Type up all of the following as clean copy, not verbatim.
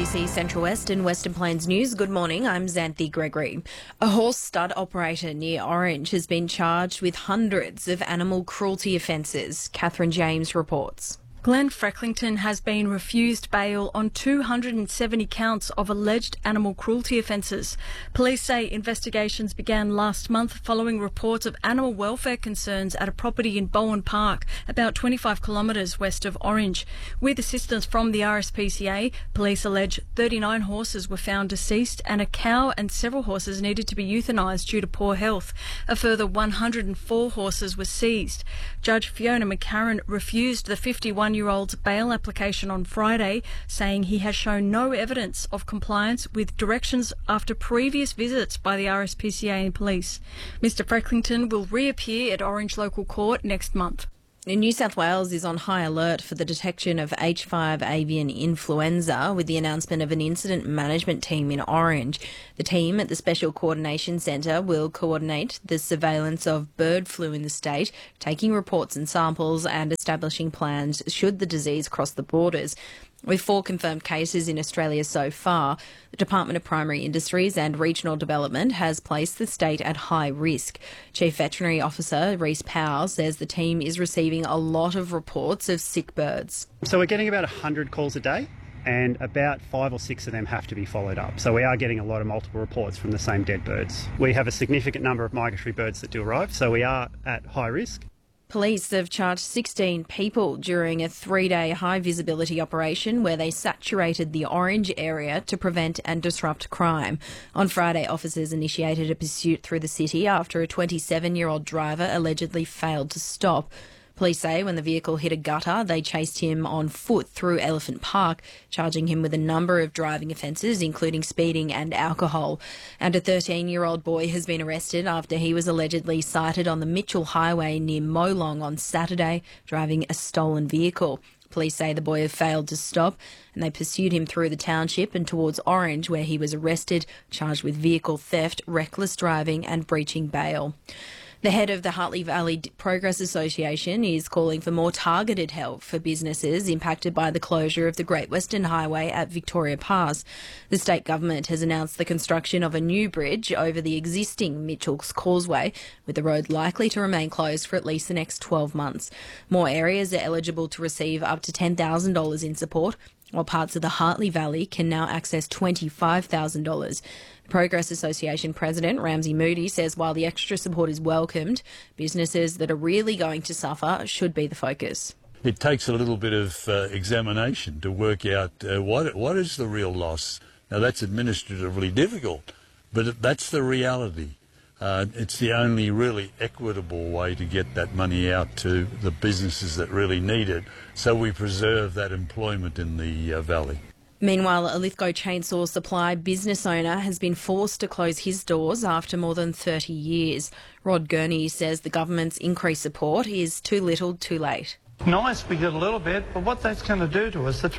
ABC Central West and Western Plains News. Good morning, I'm Xanthi Gregory. A horse stud operator near Orange has been charged with hundreds of animal cruelty offences. Catherine James reports. Glenn Frecklington has been refused bail on 270 counts of alleged animal cruelty offences. Police say investigations began last month following reports of animal welfare concerns at a property in Bowen Park, about 25 kilometres west of Orange. With assistance from the RSPCA, police allege 39 horses were found deceased and a cow and several horses needed to be euthanised due to poor health. A further 104 horses were seized. Judge Fiona McCarran refused the 51-year-old's bail application on Friday, saying he has shown no evidence of compliance with directions after previous visits by the RSPCA and police. Mr Frecklington will reappear at Orange Local Court next month. New South Wales is on high alert for the detection of H5 avian influenza with the announcement of an incident management team in Orange. The team at the Special Coordination Centre will coordinate the surveillance of bird flu in the state, taking reports and samples and establishing plans should the disease cross the borders. With 4 confirmed cases in Australia so far, the Department of Primary Industries and Regional Development has placed the state at high risk. Chief Veterinary Officer Rhys Powell says the team is receiving a lot of reports of sick birds. So we're getting about 100 calls a day, and about 5 or 6 of them have to be followed up. So we are getting a lot of multiple reports from the same dead birds. We have a significant number of migratory birds that do arrive, so we are at high risk. Police have charged 16 people during a 3-day high-visibility operation where they saturated the Orange area to prevent and disrupt crime. On Friday, officers initiated a pursuit through the city after a 27-year-old driver allegedly failed to stop. Police say when the vehicle hit a gutter, they chased him on foot through Elephant Park, charging him with a number of driving offences, including speeding and alcohol. And a 13-year-old boy has been arrested after he was allegedly sighted on the Mitchell Highway near Molong on Saturday, driving a stolen vehicle. Police say the boy had failed to stop and they pursued him through the township and towards Orange, where he was arrested, charged with vehicle theft, reckless driving and breaching bail. The head of the Hartley Valley Progress Association is calling for more targeted help for businesses impacted by the closure of the Great Western Highway at Victoria Pass. The state government has announced the construction of a new bridge over the existing Mitchell's Causeway, with the road likely to remain closed for at least the next 12 months. More areas are eligible to receive up to $10,000 in support, while parts of the Hartley Valley can now access $25,000. The Progress Association President Ramsey Moody says while the extra support is welcomed, businesses that are really going to suffer should be the focus. It takes a little bit of examination to work out what is the real loss. Now that's administratively difficult, but that's the reality. It's the only really equitable way to get that money out to the businesses that really need it, so we preserve that employment in the valley. Meanwhile, a Lithgow chainsaw supply business owner has been forced to close his doors after more than 30 years. Rod Gurney says the government's increased support is too little too late. Nice we get a little bit, but what that's going to do to us, the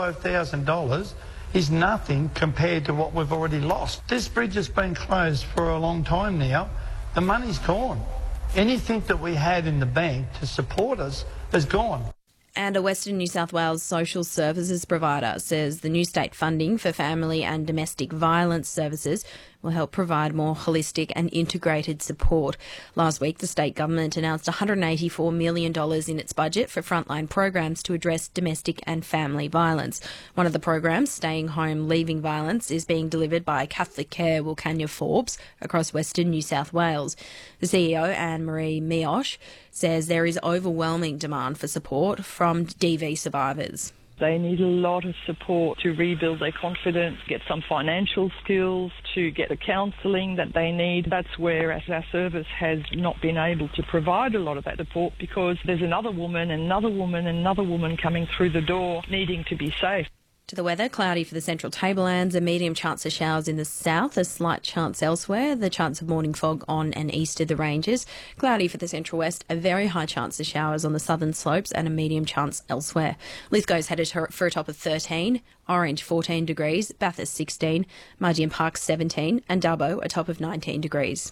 $25,000, is nothing compared to what we've already lost. This bridge has been closed for a long time now. The money's gone. Anything that we had in the bank to support us is gone. And a Western New South Wales social services provider says the new state funding for family and domestic violence services will help provide more holistic and integrated support. Last week, the state government announced $184 million in its budget for frontline programs to address domestic and family violence. One of the programs, Staying Home Leaving Violence, is being delivered by Catholic Care Wilcannia Forbes across Western New South Wales. The CEO, Anne-Marie Mioche, says there is overwhelming demand for support from DV survivors. They need a lot of support to rebuild their confidence, get some financial skills, to get the counselling that they need. That's where our service has not been able to provide a lot of that support because there's another woman, another woman, another woman coming through the door needing to be safe. To the weather, cloudy for the central tablelands, a medium chance of showers in the south, a slight chance elsewhere, the chance of morning fog on and east of the ranges. Cloudy for the central west, a very high chance of showers on the southern slopes and a medium chance elsewhere. Lithgow's headed for a top of 13, Orange 14 degrees, Bathurst 16, Mardian Park 17 and Dubbo a top of 19 degrees.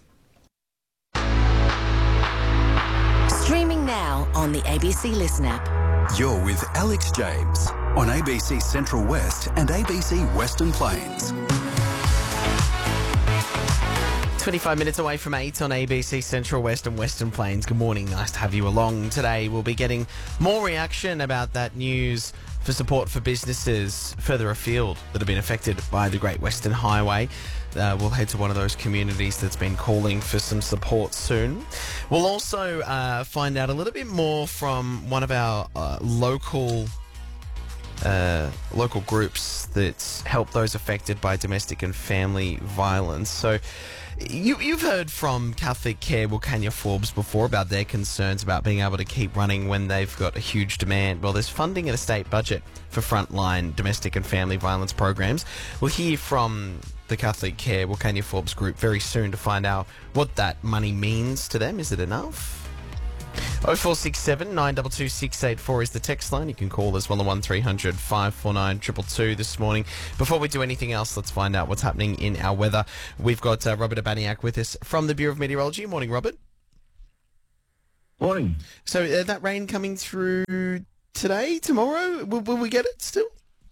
Streaming now on the ABC Listen app. You're with Alex James. on ABC Central West and ABC Western Plains. 25 minutes away from 8 on ABC Central West and Western Plains. Good morning. Nice to have you along today. We'll be getting more reaction about that news for support for businesses further afield that have been affected by the Great Western Highway. We'll head to one of those communities that's been calling for some support soon. We'll also find out a little bit more from one of our local groups that help those affected by domestic and family violence. So you've heard from Catholic Care Wilcannia Forbes before about their concerns about being able to keep running when they've got a huge demand. Well, there's funding in a state budget for frontline domestic and family violence programs. We'll hear from the Catholic Care Wilcannia Forbes group very soon to find out what that money means to them. Is it enough? 0467 922 684 is the text line. You can call us on the 1300 549 222 this morning. Before we do anything else, let's find out what's happening in our weather. We've got Robert Abaniak with us from the Bureau of Meteorology. Morning, Robert. Morning. So that rain coming through today, tomorrow, will we get it still?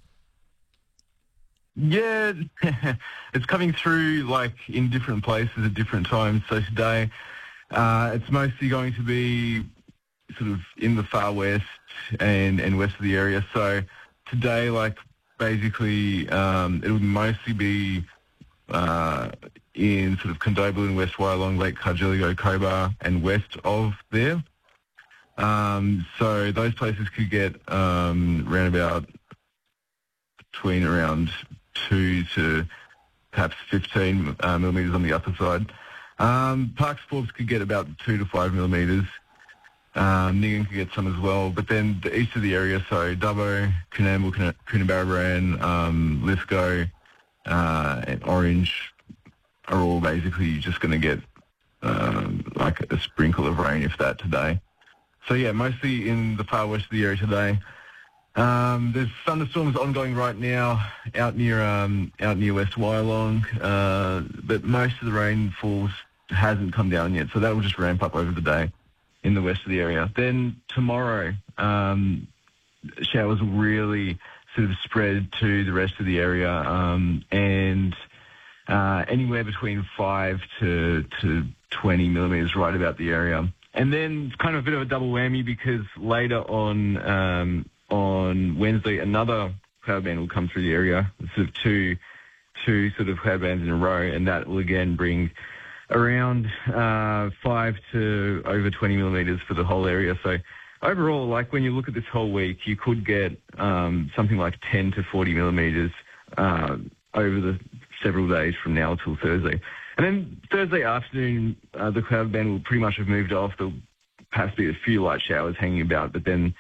Yeah, it's coming through like in different places at different times. So today it's mostly going to be sort of in the far west and west of the area. So today, like basically it'll mostly be in sort of Condobolin, West Wyalong, Lake Cargelligo, Cobar and west of there. So those places could get around about between around 2 to perhaps 15 millimetres on the upper side. Parks Forbes could get about 2 to 5 millimetres. Nigan could get some as well. But then the east of the area, so Dubbo, Coonamble, Coonabarabran, Lithgow, and Orange are all basically just going to get like a sprinkle of rain, if that, today. So yeah, mostly in the far west of the area today. There's thunderstorms ongoing right now out near West Wyalong, but most of the rainfall hasn't come down yet, so that will just ramp up over the day in the west of the area. Then tomorrow, showers will really sort of spread to the rest of the area, and anywhere between 5 to 20 millimetres right about the area. And then it's kind of a bit of a double whammy because later on Wednesday, another cloud band will come through the area, sort of two sort of cloud bands in a row, and that will again bring around 5 to over 20 millimetres for the whole area. So overall, like when you look at this whole week, you could get something like 10 to 40 millimetres over the several days from now till Thursday. And then Thursday afternoon, the cloud band will pretty much have moved off. There'll perhaps be a few light showers hanging about, but then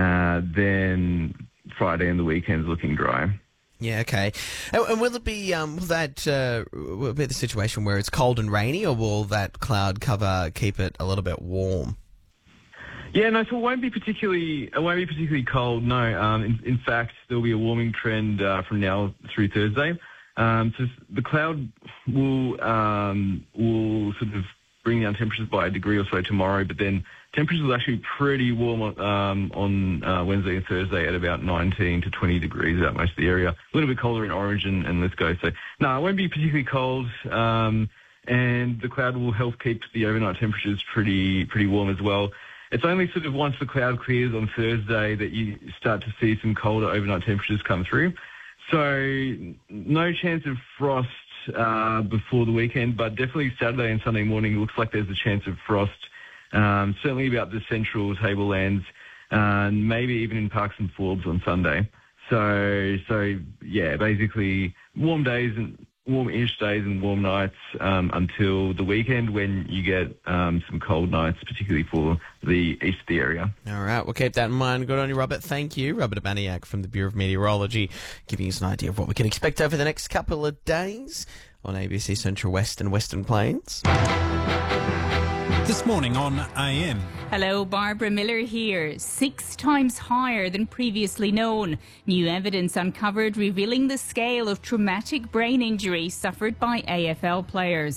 Friday and the weekend's looking dry. Yeah, okay. And will it be will it be the situation where it's cold and rainy, or will that cloud cover keep it a little bit warm? Yeah, no, so it won't be particularly cold. No, in fact, there'll be a warming trend from now through Thursday. So the cloud will sort of bring down temperatures by a degree or so tomorrow, but then temperatures will actually be pretty warm on Wednesday and Thursday at about 19 to 20 degrees out most of the area. A little bit colder in Orange and Lithgow. So no, it won't be particularly cold, and the cloud will help keep the overnight temperatures pretty warm as well. It's only sort of once the cloud clears on Thursday that you start to see some colder overnight temperatures come through. So no chance of frost before the weekend, but definitely Saturday and Sunday morning looks like there's a chance of frost, certainly about the central tablelands, maybe even in Parks and Forbes on Sunday. So yeah, basically warm days and warm-ish days and warm nights until the weekend, when you get some cold nights, particularly for the east of the area. All right, we'll keep that in mind. Good on you, Robert. Thank you. Robert Abaniak from the Bureau of Meteorology, giving us an idea of what we can expect over the next couple of days on ABC Central West and Western Plains. This morning on AM. Hello, Barbara Miller here. 6 times higher than previously known. New evidence uncovered revealing the scale of traumatic brain injury suffered by AFL players.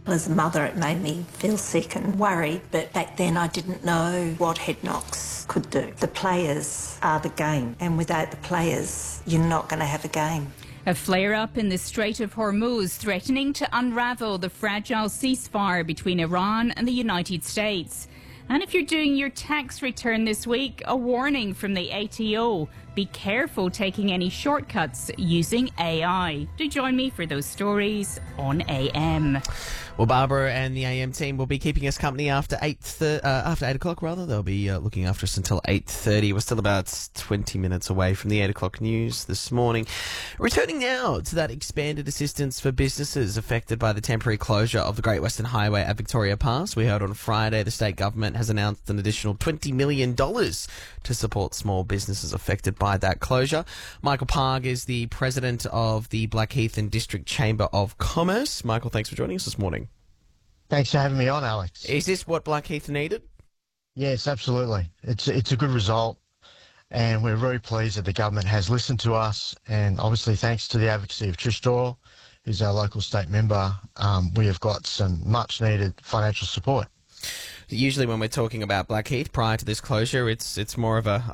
As a mother, it made me feel sick and worried, but back then I didn't know what head knocks could do. The players are the game, and without the players, you're not going to have a game. A flare-up in the Strait of Hormuz threatening to unravel the fragile ceasefire between Iran and the United States. And if you're doing your tax return this week, a warning from the ATO. Be careful taking any shortcuts using AI. Do join me for those stories on AM. Well, Barbara and the AM team will be keeping us company after 8 o'clock. They'll be looking after us until 8:30. We're still about 20 minutes away from the 8 o'clock news this morning. Returning now to that expanded assistance for businesses affected by the temporary closure of the Great Western Highway at Victoria Pass. We heard on Friday the state government has announced an additional $20 million to support small businesses affected by that closure. Michael Parg is the president of the Blackheath and District Chamber of Commerce. Michael, thanks for joining us this morning. Thanks for having me on, Alex. Is this what Blackheath needed? Yes, absolutely. It's a good result, and we're very pleased that the government has listened to us, and obviously thanks to the advocacy of Trish Doyle, who's our local state member, we have got some much-needed financial support. Usually when we're talking about Blackheath prior to this closure, it's more of a